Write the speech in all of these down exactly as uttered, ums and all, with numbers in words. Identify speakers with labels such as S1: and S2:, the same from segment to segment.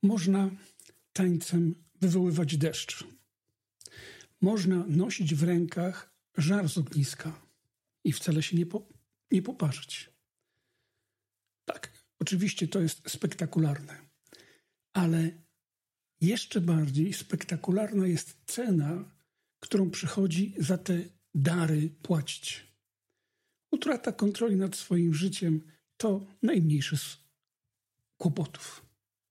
S1: Można tańcem wywoływać deszcz. Można nosić w rękach żar z ogniska i wcale się nie, po, nie poparzyć. Tak, oczywiście to jest spektakularne, ale jeszcze bardziej spektakularna jest cena, którą przychodzi za te dary płacić. Utrata kontroli nad swoim życiem to najmniejszy z kłopotów.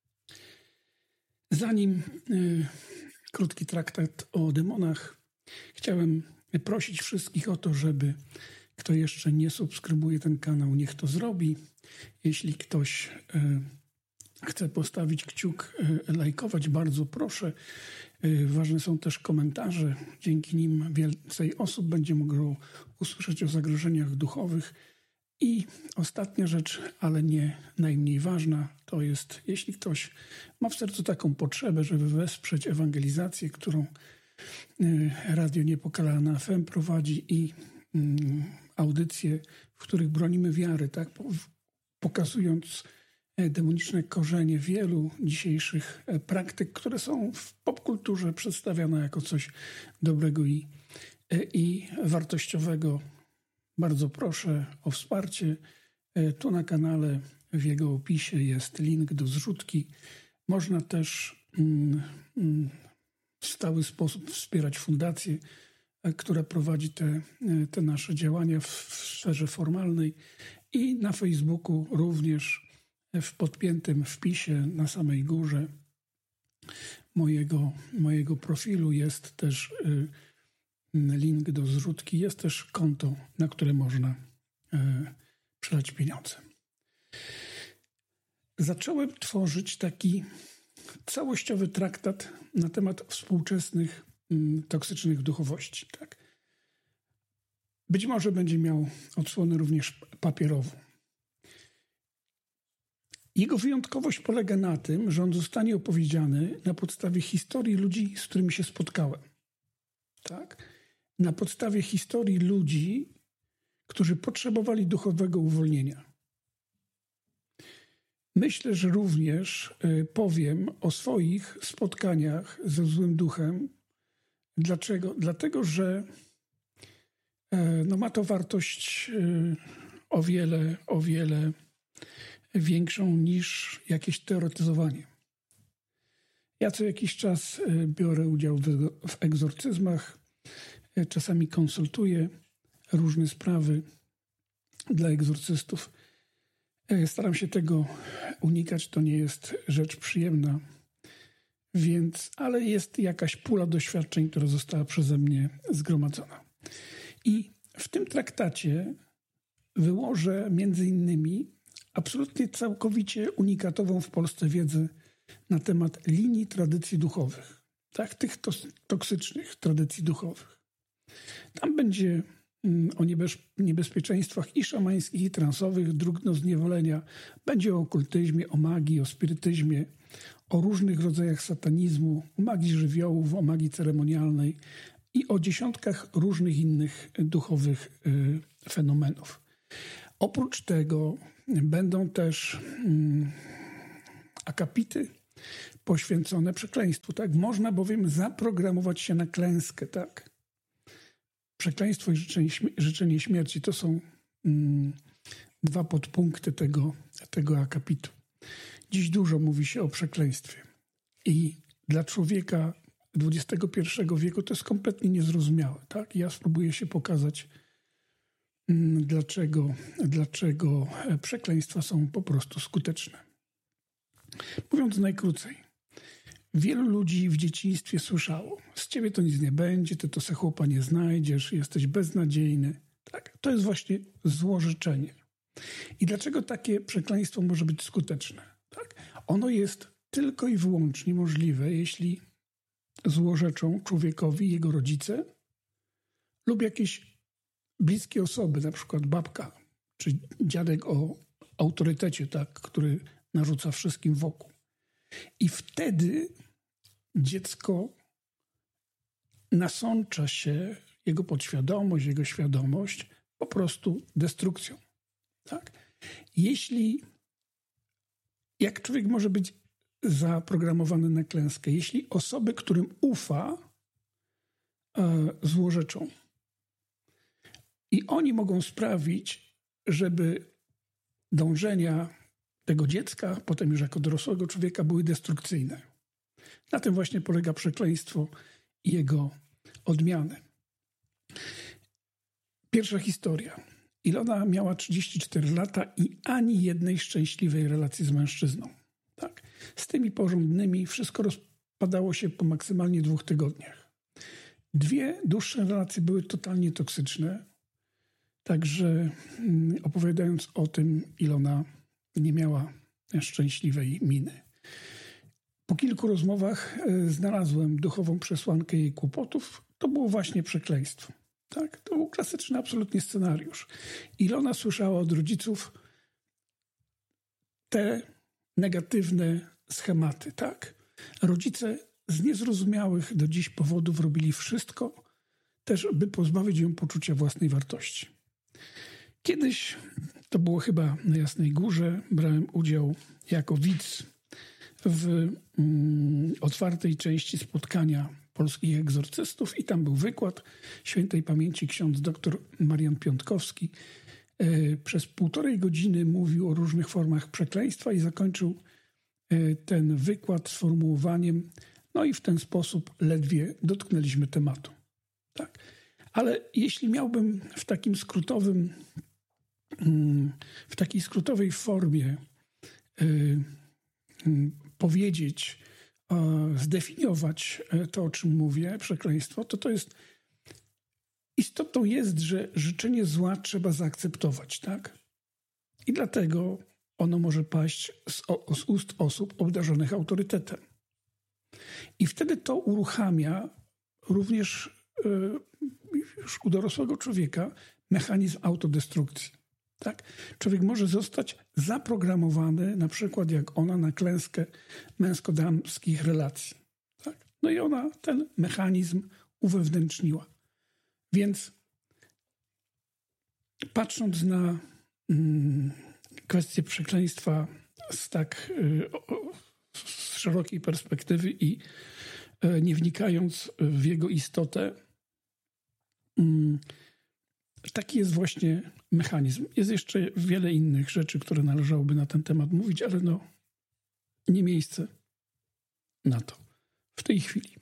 S1: Zanim y, krótki traktat o demonach, chciałem prosić wszystkich o to, żeby kto jeszcze nie subskrybuje ten kanał, niech to zrobi. Jeśli ktoś y, chce postawić kciuk, y, lajkować, bardzo proszę. Y, ważne są też komentarze. Dzięki nim więcej osób będzie mogło usłyszeć o zagrożeniach duchowych. I ostatnia rzecz, ale nie najmniej ważna, to jest, jeśli ktoś ma w sercu taką potrzebę, żeby wesprzeć ewangelizację, którą Radio Niepokalana F M prowadzi i audycje, w których bronimy wiary, tak, pokazując demoniczne korzenie wielu dzisiejszych praktyk, które są w popkulturze przedstawiane jako coś dobrego i, i wartościowego. Bardzo proszę o wsparcie. Tu na kanale w jego opisie jest link do zrzutki. Można też mm, w stały sposób wspierać fundację, która prowadzi te, te nasze działania w sferze formalnej i na Facebooku również w podpiętym wpisie na samej górze mojego, mojego profilu jest też link do zrzutki. Jest też konto, na które można e, przelać pieniądze. Zacząłem tworzyć taki całościowy traktat na temat współczesnych m, toksycznych duchowości. Tak? Być może będzie miał odsłonę również papierową. Jego wyjątkowość polega na tym, że on zostanie opowiedziany na podstawie historii ludzi, z którymi się spotkałem. Tak? Na podstawie historii ludzi, którzy potrzebowali duchowego uwolnienia. Myślę, że również powiem o swoich spotkaniach ze złym duchem. Dlaczego? Dlatego, że no, ma to wartość o wiele, o wiele większą niż jakieś teoretyzowanie. Ja co jakiś czas biorę udział w egzorcyzmach, czasami konsultuję różne sprawy dla egzorcystów. Staram się tego unikać, to nie jest rzecz przyjemna, więc, ale jest jakaś pula doświadczeń, która została przeze mnie zgromadzona. I w tym traktacie wyłożę między innymi absolutnie całkowicie unikatową w Polsce wiedzę na temat linii tradycji duchowych, tak, tych tos- toksycznych tradycji duchowych. Tam będzie mm, o niebez- niebezpieczeństwach i szamańskich, i transowych, dróg do zniewolenia. Będzie o okultyzmie, o magii, o spirytyzmie, o różnych rodzajach satanizmu, o magii żywiołów, o magii ceremonialnej i o dziesiątkach różnych innych duchowych y, fenomenów. Oprócz tego będą też mm, akapity poświęcone przekleństwu. Tak? Można bowiem zaprogramować się na klęskę. Tak? Przekleństwo i życzenie, życzenie śmierci to są mm, dwa podpunkty tego, tego akapitu. Dziś dużo mówi się o przekleństwie. I dla człowieka dwudziestego pierwszego wieku to jest kompletnie niezrozumiałe. Tak? Ja spróbuję się pokazać, mm, dlaczego, dlaczego przekleństwa są po prostu skuteczne. Mówiąc najkrócej, wielu ludzi w dzieciństwie słyszało: z ciebie to nic nie będzie, ty to se chłopa nie znajdziesz, jesteś beznadziejny. Tak? To jest właśnie złorzeczenie. I dlaczego takie przekleństwo może być skuteczne? Tak? Ono jest tylko i wyłącznie możliwe, jeśli złorzeczą człowiekowi jego rodzice lub jakieś bliskie osoby, na przykład babka czy dziadek o autorytecie, tak, który narzuca wszystkim wokół. I wtedy dziecko nasącza się, jego podświadomość, jego świadomość po prostu destrukcją. Tak? Jeśli, jak człowiek może być zaprogramowane na klęskę. Jeśli osoby, którym ufa, e, złorzeczą. I oni mogą sprawić, żeby dążenia tego dziecka, potem już jako dorosłego człowieka, były destrukcyjne. Na tym właśnie polega przekleństwo i jego odmiany. Pierwsza historia. Ilona miała trzydzieści cztery lata i ani jednej szczęśliwej relacji z mężczyzną. Tak. Z tymi porządnymi wszystko rozpadało się po maksymalnie dwóch tygodniach. Dwie dłuższe relacje były totalnie toksyczne. Także opowiadając o tym, Ilona nie miała szczęśliwej miny. Po kilku rozmowach znalazłem duchową przesłankę jej kłopotów. To było właśnie przekleństwo. Tak? To był klasyczny absolutnie scenariusz. Ilona słyszała od rodziców te negatywne schematy. Tak? Rodzice z niezrozumiałych do dziś powodów robili wszystko, też by pozbawić ją poczucia własnej wartości. Kiedyś, to było chyba na Jasnej Górze, brałem udział jako widz w mm, otwartej części spotkania polskich egzorcystów i tam był wykład świętej pamięci ksiądz dr Marian Piątkowski. E, przez półtorej godziny mówił o różnych formach przekleństwa i zakończył e, ten wykład sformułowaniem: no i w ten sposób ledwie dotknęliśmy tematu. Tak. Ale jeśli miałbym w takim skrótowym, w takiej skrótowej formie y, y, powiedzieć, y, zdefiniować to, o czym mówię, przekleństwo, to to jest, istotą jest, że życzenie zła trzeba zaakceptować, tak? I dlatego ono może paść z, o, z ust osób obdarzonych autorytetem. I wtedy to uruchamia również już u dorosłego człowieka mechanizm autodestrukcji. Tak? Człowiek może zostać zaprogramowany, na przykład jak ona, na klęskę męsko-damskich relacji. Tak? No i ona ten mechanizm uwewnętrzniła. Więc patrząc na mm, kwestię przekleństwa z tak y, o, z szerokiej perspektywy i y, nie wnikając w jego istotę, taki jest właśnie mechanizm. Jest jeszcze wiele innych rzeczy, które należałoby na ten temat mówić, ale no nie miejsce na to w tej chwili.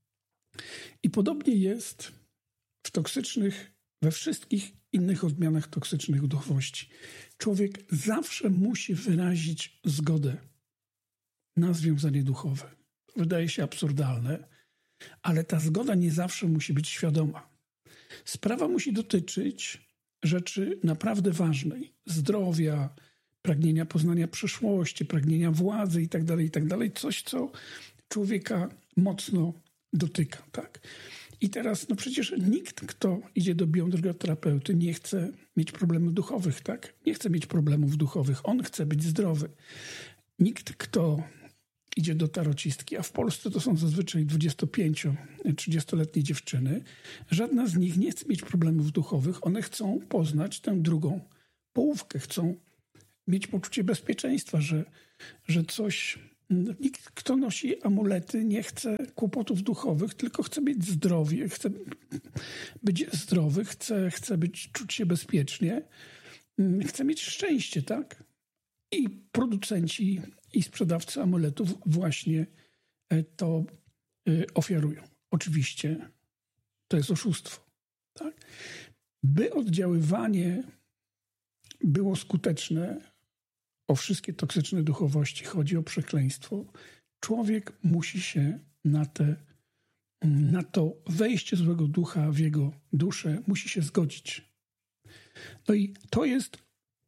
S1: I podobnie jest w toksycznych, we wszystkich innych odmianach toksycznych duchowości. Człowiek zawsze musi wyrazić zgodę na związanie duchowe. Wydaje się absurdalne, ale ta zgoda nie zawsze musi być świadoma. Sprawa musi dotyczyć rzeczy naprawdę ważnej. Zdrowia, pragnienia poznania przyszłości, pragnienia władzy itd., itd. Coś, co człowieka mocno dotyka. Tak? I teraz, no przecież nikt, kto idzie do biodroterapeuty, nie chce mieć problemów duchowych. Tak? Nie chce mieć problemów duchowych. On chce być zdrowy. Nikt, kto idzie do tarocistki, a w Polsce to są zazwyczaj dwudziestopięcio-trzydziestoletnie dziewczyny. Żadna z nich nie chce mieć problemów duchowych. One chcą poznać tę drugą połówkę. Chcą mieć poczucie bezpieczeństwa, że, że coś... Nikt, kto nosi amulety, nie chce kłopotów duchowych, tylko chce mieć zdrowie, chce być zdrowy, chce, chce być, czuć się bezpiecznie, chce mieć szczęście, tak? I producenci i sprzedawcy amuletów właśnie to ofiarują. Oczywiście to jest oszustwo. Tak? By oddziaływanie było skuteczne, o wszystkie toksyczne duchowości chodzi o przekleństwo, człowiek musi się na, te, na to wejście złego ducha w jego duszę, musi się zgodzić. No i to jest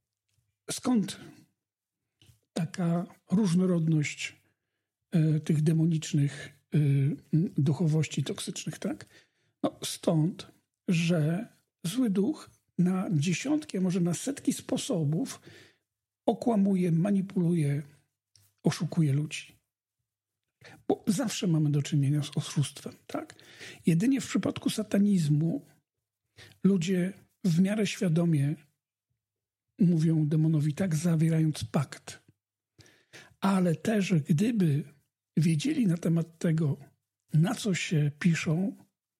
S1: skąd taka różnorodność y, tych demonicznych y, duchowości toksycznych, tak? No stąd, że zły duch na dziesiątki, a może na setki sposobów okłamuje, manipuluje, oszukuje ludzi. Bo zawsze mamy do czynienia z oszustwem, tak? Jedynie w przypadku satanizmu ludzie w miarę świadomie mówią demonowi tak, zawierając pakt. ale też gdyby wiedzieli na temat tego, na co się piszą,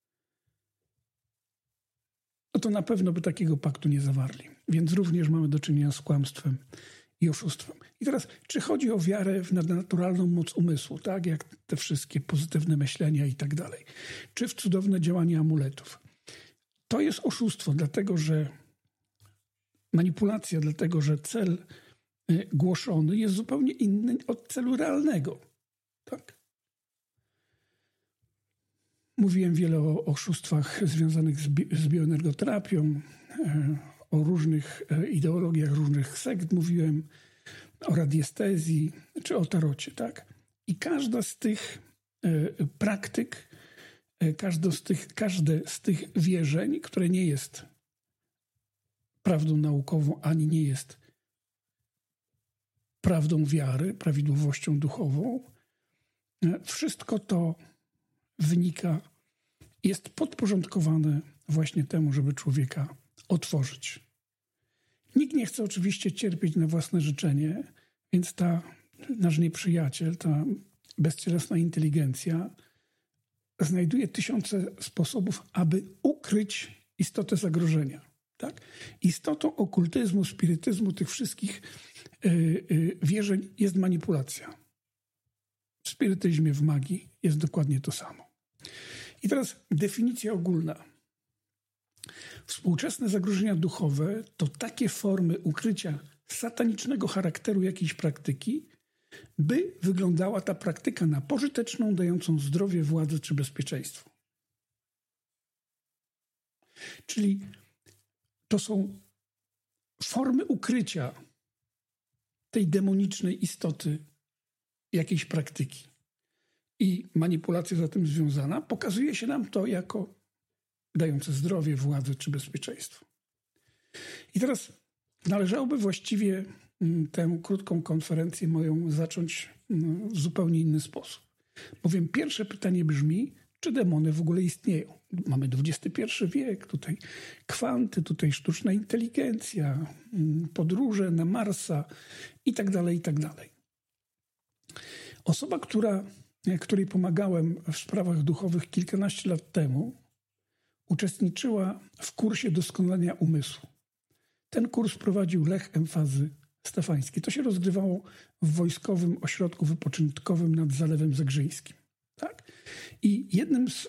S1: no to na pewno by takiego paktu nie zawarli. Więc również mamy do czynienia z kłamstwem i oszustwem. I teraz, czy chodzi o wiarę w nadnaturalną moc umysłu, tak jak te wszystkie pozytywne myślenia i tak dalej, czy w cudowne działanie amuletów? To jest oszustwo, dlatego że manipulacja, dlatego że cel głoszony jest zupełnie inny od celu realnego. Tak? Mówiłem wiele o oszustwach związanych z, bi- z bioenergoterapią, e, o różnych e, ideologiach, różnych sekt mówiłem, o radiestezji czy o tarocie. Tak? I każda z tych e, praktyk, e, każde, z tych, każde z tych wierzeń, które nie jest prawdą naukową, ani nie jest prawdą wiary, prawidłowością duchową, e, wszystko to wynika, jest podporządkowane właśnie temu, żeby człowieka otworzyć. Nikt nie chce oczywiście cierpieć na własne życzenie, więc ta nasz nieprzyjaciel, ta bezcielesna inteligencja znajduje tysiące sposobów, aby ukryć istotę zagrożenia. Tak? Istotą okultyzmu, spirytyzmu, tych wszystkich yy, yy, wierzeń jest manipulacja. W spirytyzmie, w magii jest dokładnie to samo. I teraz definicja ogólna. Współczesne zagrożenia duchowe to takie formy ukrycia satanicznego charakteru jakiejś praktyki, by wyglądała ta praktyka na pożyteczną, dającą zdrowie, władzę czy bezpieczeństwo. Czyli to są formy ukrycia tej demonicznej istoty jakiejś praktyki. I manipulacja za tym związana pokazuje się nam to jako dające zdrowie, władzę czy bezpieczeństwo. I teraz należałoby właściwie tę krótką konferencję moją zacząć w zupełnie inny sposób. Bowiem pierwsze pytanie brzmi, czy demony w ogóle istnieją? Mamy dwudziesty pierwszy wiek, tutaj kwanty, tutaj sztuczna inteligencja, podróże na Marsa i tak dalej, i tak dalej. Osoba, która, której pomagałem w sprawach duchowych kilkanaście lat temu, uczestniczyła w kursie doskonalenia umysłu. Ten kurs prowadził Lech Emfazy Stefański. To się rozgrywało w Wojskowym Ośrodku Wypoczynkowym nad Zalewem Zegrzyńskim. Tak? I jednym z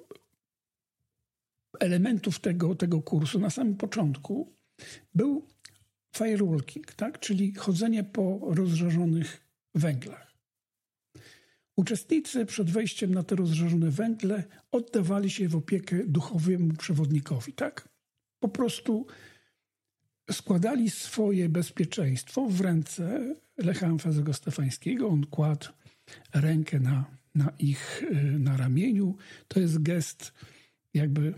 S1: elementów tego, tego kursu na samym początku był firewalking, tak? Czyli chodzenie po rozżarzonych węglach. Uczestnicy przed wejściem na te rozżarzone węgle oddawali się w opiekę duchowemu przewodnikowi. Tak? Po prostu składali swoje bezpieczeństwo w ręce Lecha Emfazego Stefańskiego. On kładł rękę na, na ich na ramieniu. To jest gest jakby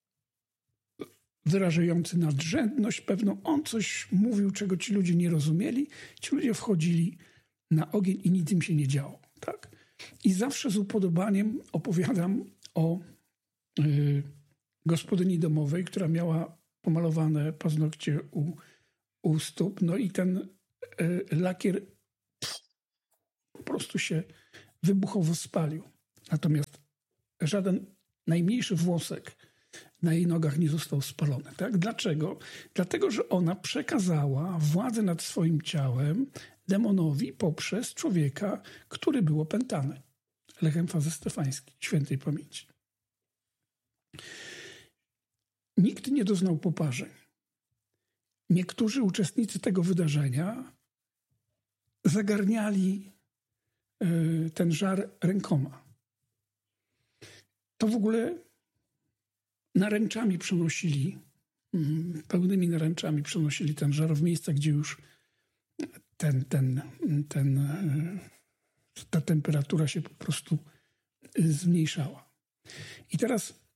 S1: wyrażający nadrzędność pewną. On coś mówił, czego ci ludzie nie rozumieli. Ci ludzie wchodzili na ogień i nic im się nie działo. Tak? I zawsze z upodobaniem opowiadam o y, gospodyni domowej, która miała pomalowane paznokcie u, u stóp. No i ten y, lakier pff, po prostu się wybuchowo spalił. Natomiast żaden najmniejszy włosek na jej nogach nie został spalony. Tak? Dlaczego? Dlatego, że ona przekazała władzę nad swoim ciałem demonowi poprzez człowieka, który był opętany. Lech Emfazy Stefański, świętej pamięci. Nikt nie doznał poparzeń. Niektórzy uczestnicy tego wydarzenia zagarniali y, ten żar rękoma. To w ogóle naręczami przenosili, y, pełnymi naręczami przenosili ten żar w miejsca, gdzie już ten, ten, ten, y, ta temperatura się po prostu y, zmniejszała. I teraz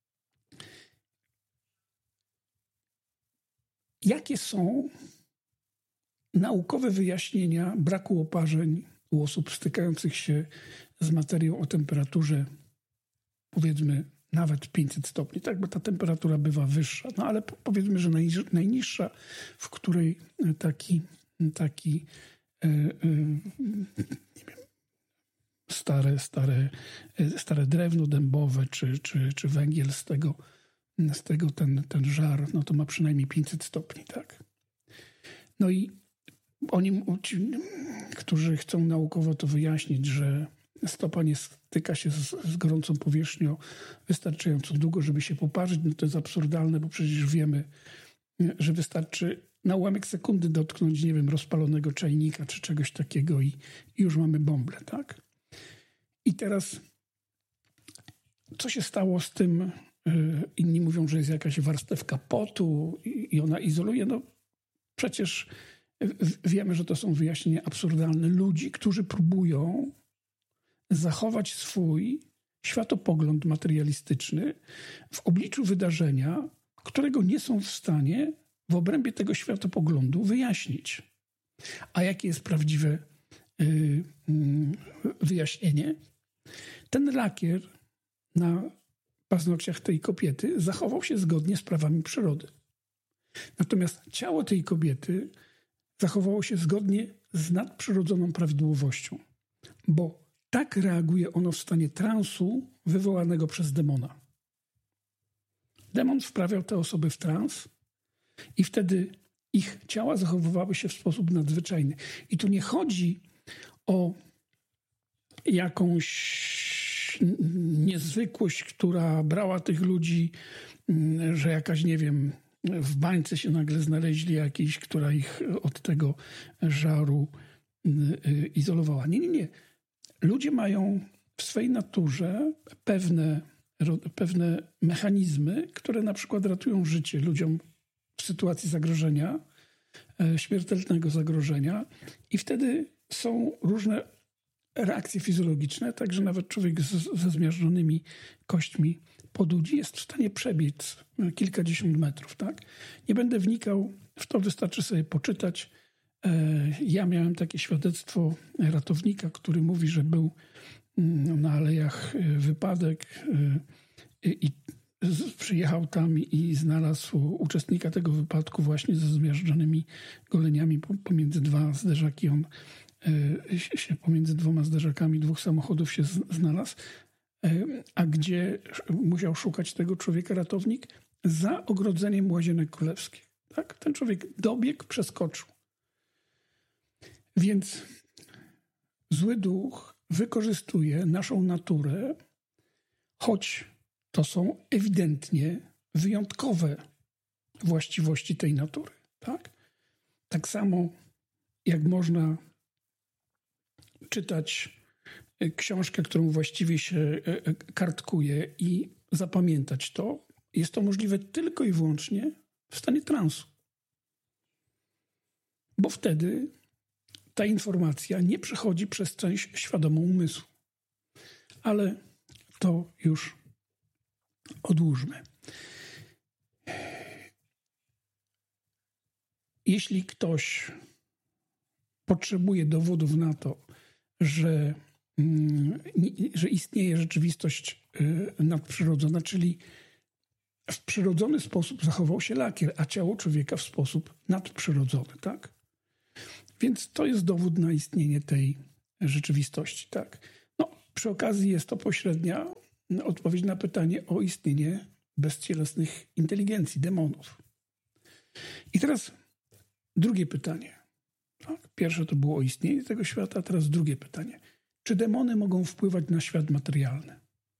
S1: jakie są naukowe wyjaśnienia braku oparzeń u osób stykających się z materią o temperaturze, powiedzmy, nawet pięćset stopni, tak? Bo ta temperatura bywa wyższa, no ale powiedzmy, że najniższa, w której taki, taki nie wiem, stare, stare, stare drewno dębowe czy, czy, czy węgiel z tego, z tego ten, ten żar, no to ma przynajmniej pięćset stopni, tak? No i oni, ci, którzy chcą naukowo to wyjaśnić, że stopa nie styka się z, z gorącą powierzchnią wystarczająco długo, żeby się poparzyć, no to jest absurdalne, bo przecież wiemy, że wystarczy na ułamek sekundy dotknąć, nie wiem, rozpalonego czajnika czy czegoś takiego i, i już mamy bąblę, tak? I teraz co się stało z tym? Inni mówią, że jest jakaś warstewka potu i, i ona izoluje. No przecież wiemy, że to są wyjaśnienia absurdalne ludzi, którzy próbują zachować swój światopogląd materialistyczny w obliczu wydarzenia, którego nie są w stanie w obrębie tego światopoglądu wyjaśnić. A jakie jest prawdziwe yy, yy, wyjaśnienie? Ten lakier na paznokciach tej kobiety zachował się zgodnie z prawami przyrody. Natomiast ciało tej kobiety zachowało się zgodnie z nadprzyrodzoną prawidłowością, bo tak reaguje ono w stanie transu wywołanego przez demona. Demon wprawiał te osoby w trans i wtedy ich ciała zachowywały się w sposób nadzwyczajny. I tu nie chodzi o jakąś niezwykłość, która brała tych ludzi, że jakaś, nie wiem, w bańce się nagle znaleźli jakiejś, która ich od tego żaru izolowała. Nie, nie, nie. Ludzie mają w swej naturze pewne, pewne mechanizmy, które na przykład ratują życie ludziom w sytuacji zagrożenia, śmiertelnego zagrożenia i wtedy są różne reakcje fizjologiczne, także nawet człowiek z, ze zmiażdżonymi kośćmi podudzi jest w stanie przebiec kilkadziesiąt metrów. Tak? Nie będę wnikał w to, wystarczy sobie poczytać. Ja miałem takie świadectwo ratownika, który mówi, że był na Alejach wypadek i przyjechał tam i znalazł uczestnika tego wypadku właśnie ze zmiażdżonymi goleniami pomiędzy dwa zderzaki. On się pomiędzy dwoma zderzakami dwóch samochodów się znalazł. A gdzie musiał szukać tego człowieka ratownik? Za ogrodzeniem Łazienek Królewskich. Tak? Ten człowiek dobiegł, przeskoczył. Więc zły duch wykorzystuje naszą naturę, choć to są ewidentnie wyjątkowe właściwości tej natury. Tak, tak samo jak można czytać książkę, którą właściwie się kartkuje i zapamiętać to, jest to możliwe tylko i wyłącznie w stanie transu. Bo wtedy ta informacja nie przechodzi przez część świadomą umysłu. Ale to już odłóżmy. Jeśli ktoś potrzebuje dowodów na to, że, że istnieje rzeczywistość nadprzyrodzona, czyli w przyrodzony sposób zachował się lakier, a ciało człowieka w sposób nadprzyrodzony, tak? Więc to jest dowód na istnienie tej rzeczywistości, tak? No, przy okazji jest to pośrednia odpowiedź na pytanie o istnienie bezcielesnych inteligencji, demonów. I teraz drugie pytanie. Tak? Pierwsze to było o istnienie tego świata, a teraz drugie pytanie. Czy demony mogą wpływać na świat materialny?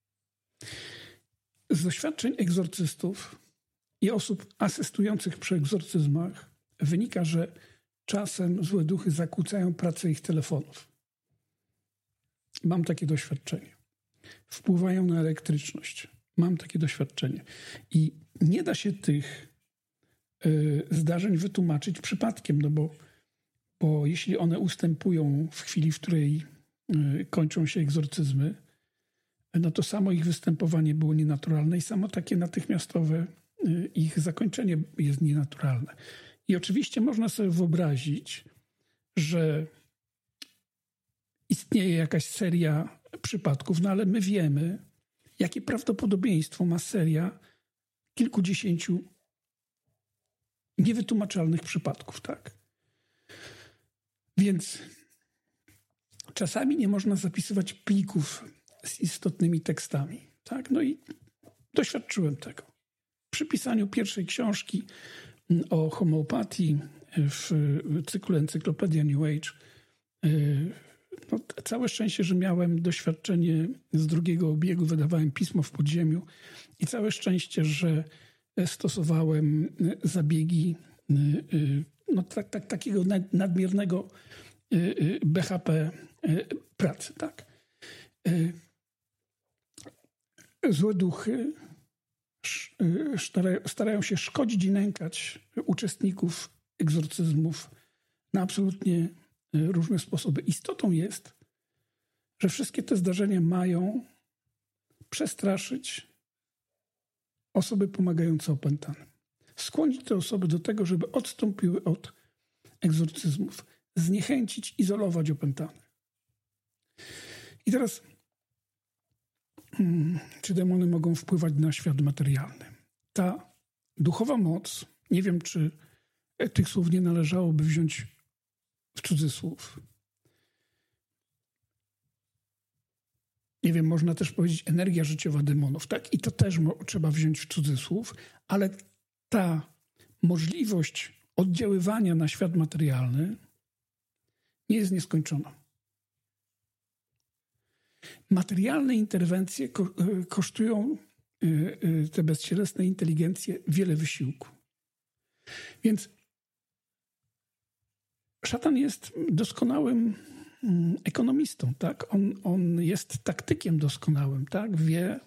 S1: Z doświadczeń egzorcystów i osób asystujących przy egzorcyzmach wynika, że czasem złe duchy zakłócają pracę ich telefonów. Mam takie doświadczenie. Wpływają na elektryczność. Mam takie doświadczenie. I nie da się tych y, zdarzeń wytłumaczyć przypadkiem, no bo, bo jeśli one ustępują w chwili, w której y, kończą się egzorcyzmy, no to samo ich występowanie było nienaturalne i samo takie natychmiastowe y, ich zakończenie jest nienaturalne. I oczywiście można sobie wyobrazić, że istnieje jakaś seria przypadków, no ale my wiemy, jakie prawdopodobieństwo ma seria kilkudziesięciu niewytłumaczalnych przypadków, tak? Więc czasami nie można zapisywać plików z istotnymi tekstami. Tak? No i doświadczyłem tego. Przy pisaniu pierwszej książki o homeopatii w cyklu Encyklopedia New Age, no, całe szczęście, że miałem doświadczenie z drugiego obiegu, wydawałem pismo w podziemiu i całe szczęście, że stosowałem zabiegi no, tak, tak, takiego nadmiernego B H P pracy. Tak. Złe duchy starają się szkodzić i nękać uczestników egzorcyzmów na absolutnie różne sposoby. Istotą jest, że wszystkie te zdarzenia mają przestraszyć osoby pomagające opętanym. Skłonić te osoby do tego, żeby odstąpiły od egzorcyzmów. Zniechęcić, izolować opętanych. I teraz, hmm, czy demony mogą wpływać na świat materialny? Ta duchowa moc, nie wiem, czy tych słów nie należałoby wziąć w cudzysłów. Nie wiem, można też powiedzieć energia życiowa demonów, tak? I to też mo- trzeba wziąć w cudzysłów, ale ta możliwość oddziaływania na świat materialny nie jest nieskończona. Materialne interwencje ko- kosztują y, y, te bezcielesne inteligencje wiele wysiłku. Więc szatan jest doskonałym mm, ekonomistą, tak? On, on jest taktykiem doskonałym, tak? Wie,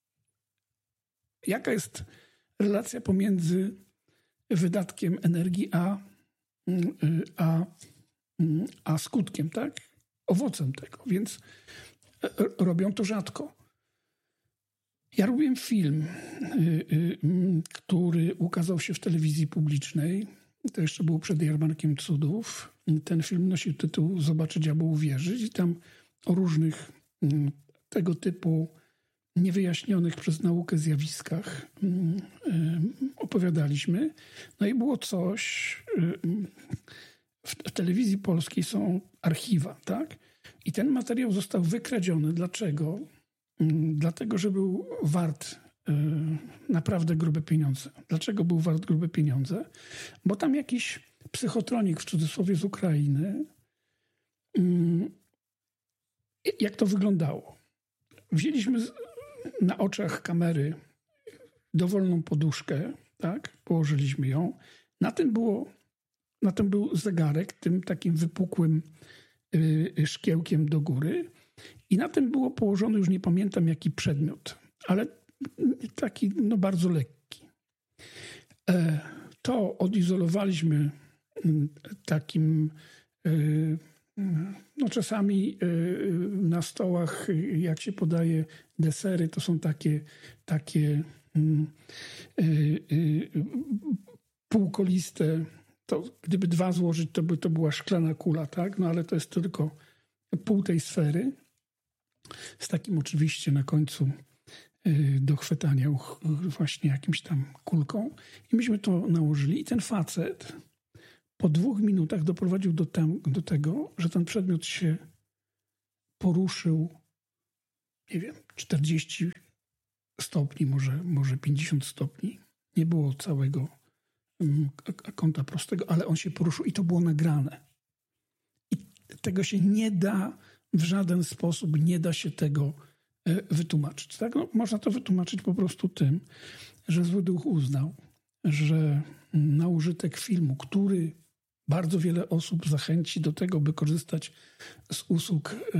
S1: jaka jest relacja pomiędzy wydatkiem energii a, a, a skutkiem, tak? Owocem tego, więc robią to rzadko. Ja robiłem film, który ukazał się w telewizji publicznej. To jeszcze było przed Jarmarkiem Cudów. Ten film nosił tytuł Zobaczyć albo uwierzyć i tam o różnych tego typu niewyjaśnionych przez naukę zjawiskach opowiadaliśmy. No i było coś... W telewizji polskiej są archiwa, tak? I ten materiał został wykradziony. Dlaczego? Dlatego, że był wart y, naprawdę grube pieniądze. Dlaczego był wart grube pieniądze? Bo tam jakiś psychotronik, w cudzysłowie z Ukrainy, y, jak to wyglądało? Wzięliśmy z, na oczach kamery dowolną poduszkę, tak? Położyliśmy ją. Na tym było Na tym był zegarek, tym takim wypukłym y, szkiełkiem do góry i na tym było położony, już nie pamiętam jaki przedmiot, ale taki no, bardzo lekki. E, to odizolowaliśmy y, takim, y, no czasami y, na stołach, jak się podaje desery, to są takie, takie y, y, półkoliste. To gdyby dwa złożyć, to by to była szklana kula, tak? No ale to jest tylko pół tej sfery. Z takim oczywiście na końcu y, do chwytania właśnie jakimś tam kulką. I myśmy to nałożyli. I ten facet po dwóch minutach doprowadził do, tem, do tego, że ten przedmiot się poruszył, nie wiem, czterdzieści stopni, może, może pięćdziesiąt stopni. Nie było całego kąta prostego, ale on się poruszył i to było nagrane. I tego się nie da w żaden sposób, nie da się tego wytłumaczyć. Tak? No, można to wytłumaczyć po prostu tym, że zły duch uznał, że na użytek filmu, który bardzo wiele osób zachęci do tego, by korzystać z usług y,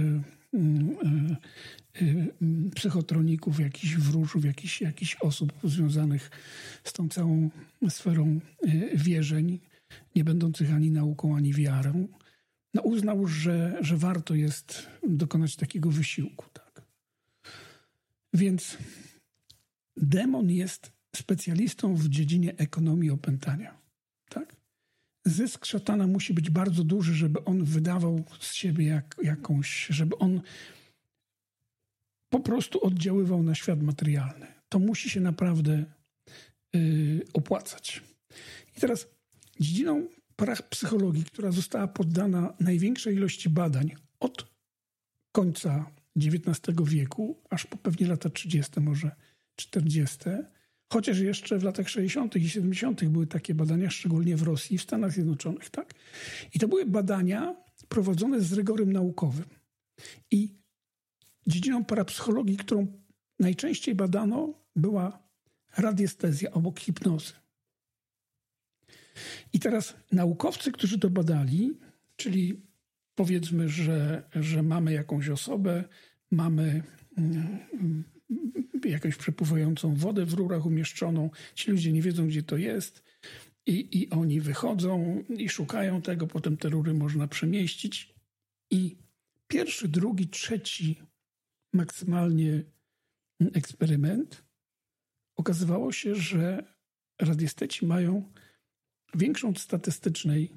S1: y, y, psychotroników, jakichś wróżów, jakichś, jakichś osób związanych z tą całą sferą wierzeń, nie będących ani nauką, ani wiarą, no uznał, że, że warto jest dokonać takiego wysiłku. Tak? Więc demon jest specjalistą w dziedzinie ekonomii opętania. Tak? Zysk szatana musi być bardzo duży, żeby on wydawał z siebie jak, jakąś, żeby on po prostu oddziaływał na świat materialny. To musi się naprawdę yy, opłacać. I teraz dziedziną parapsychologii, która została poddana największej ilości badań od końca dziewiętnastego wieku, aż po pewnie lata trzydzieste, może czterdzieste, chociaż jeszcze w latach sześćdziesiątych i siedemdziesiątych były takie badania, szczególnie w Rosji i w Stanach Zjednoczonych, tak? I to były badania prowadzone z rygorem naukowym. I dziedziną parapsychologii, którą najczęściej badano, była radiestezja obok hipnozy. I teraz naukowcy, którzy to badali, czyli powiedzmy, że, że mamy jakąś osobę, mamy jakąś przepływającą wodę w rurach umieszczoną, ci ludzie nie wiedzą, gdzie to jest i, i oni wychodzą i szukają tego, potem te rury można przemieścić i pierwszy, drugi, trzeci maksymalnie eksperyment okazywało się, że radiesteci mają większą od statystycznej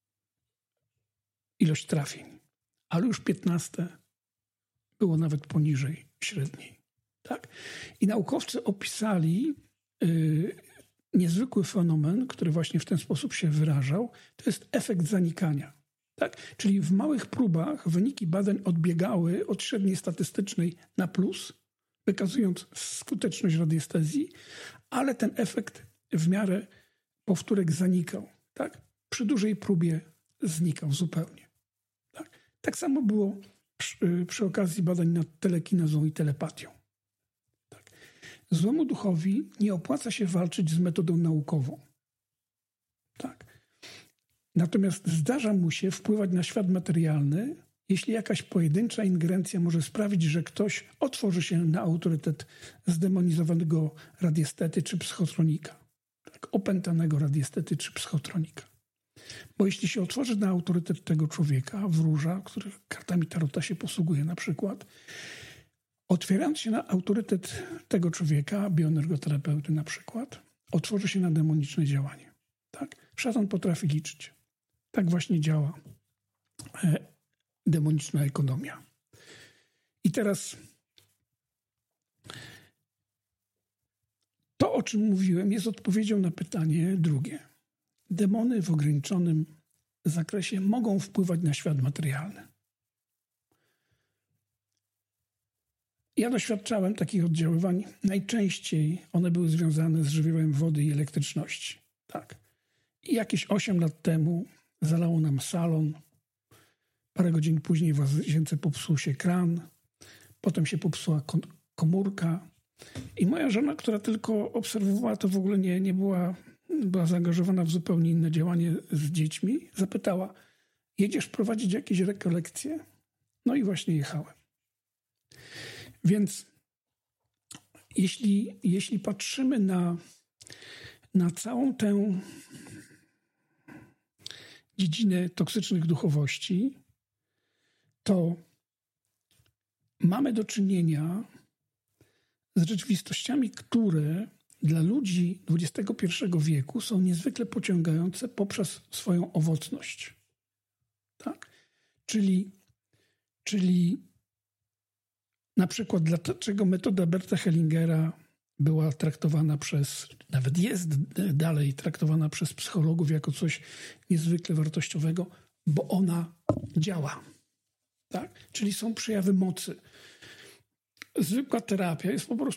S1: ilość trafień, ale już piętnaste było nawet poniżej średniej. Tak? I naukowcy opisali yy, niezwykły fenomen, który właśnie w ten sposób się wyrażał. To jest efekt zanikania. Tak? Czyli w małych próbach wyniki badań odbiegały od średniej statystycznej na plus, wykazując skuteczność radiestezji, ale ten efekt w miarę powtórek zanikał. Tak? Przy dużej próbie znikał zupełnie. Tak, tak samo było przy, przy okazji badań nad telekinezą i telepatią. Tak. Złemu duchowi nie opłaca się walczyć z metodą naukową. Tak. Natomiast zdarza mu się wpływać na świat materialny, jeśli jakaś pojedyncza ingerencja może sprawić, że ktoś otworzy się na autorytet zdemonizowanego radiestety czy psychotronika. Tak, opętanego radiestety czy psychotronika. Bo jeśli się otworzy na autorytet tego człowieka, wróża, który kartami tarota się posługuje na przykład, otwierając się na autorytet tego człowieka, bioenergoterapeuty na przykład, otworzy się na demoniczne działanie. Tak? Szatan potrafi liczyć. Tak właśnie działa e, demoniczna ekonomia. I teraz to, o czym mówiłem, jest odpowiedzią na pytanie drugie. Demony w ograniczonym zakresie mogą wpływać na świat materialny. Ja doświadczałem takich oddziaływań. Najczęściej one były związane z żywiołem wody i elektryczności. Tak. I jakieś osiem lat temu zalało nam salon. Parę godzin później w łazience popsuł się kran. Potem się popsuła komórka. I moja żona, która tylko obserwowała to, w ogóle nie, nie była... była zaangażowana w zupełnie inne działanie z dziećmi, zapytała, jedziesz prowadzić jakieś rekolekcje? No i właśnie jechałem. Więc jeśli, jeśli patrzymy na, na całą tę dziedzinę toksycznych duchowości, to mamy do czynienia z rzeczywistościami, które dla ludzi dwudziestego pierwszego wieku są niezwykle pociągające poprzez swoją owocność. Tak? Czyli, czyli na przykład dlaczego metoda Berta Hellingera była traktowana przez, nawet jest dalej traktowana przez psychologów jako coś niezwykle wartościowego, bo ona działa. Tak? Czyli są przejawy mocy. Zwykła terapia jest po prostu